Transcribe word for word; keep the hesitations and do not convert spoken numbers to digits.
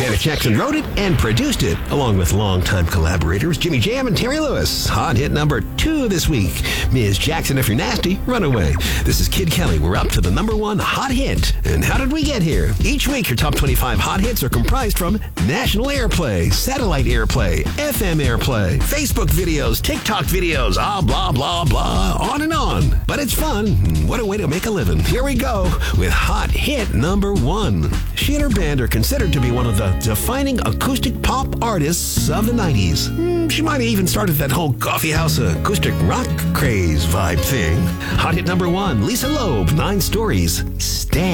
Janet Jackson wrote it and produced it, along with longtime collaborators Jimmy Jam and Terry Lewis. Hot hit number two this week. Miz Jackson, If You're Nasty, Runaway. This is Kid Kelly. We're up to the number one hot hit. And how did we get here? Each week, your top twenty-five hot hits are comprised from national airplay, satellite airplay, F M airplay, Facebook videos, TikTok videos, ah, blah, blah, blah, on and on. But it's fun. What a way to make a living. Here we go with hot hit number one. She and her band are considered to be one of the defining acoustic pop artists of the nineties. Mm, she might have even started that whole coffee house acoustic rock craze vibe thing. Hot hit number one, Lisa Loeb, Nine Stories, Stand.